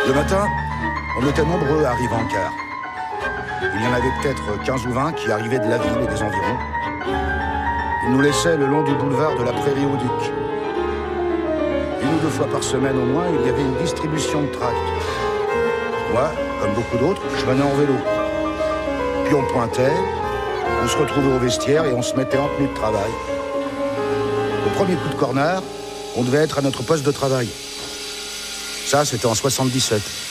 Le matin, on était nombreux à arriver en car. Il y en avait peut-être 15 ou 20 qui arrivaient de la ville et des environs. Ils nous laissaient le long du boulevard de la Prairie au Duc. 1 ou 2 fois par semaine au moins, il y avait une distribution de tracts. Moi, comme beaucoup d'autres, je venais en vélo. Puis on pointait, on se retrouvait au vestiaire et on se mettait en tenue de travail. Au premier coup de corner, on devait être à notre poste de travail. Ça, c'était en 77.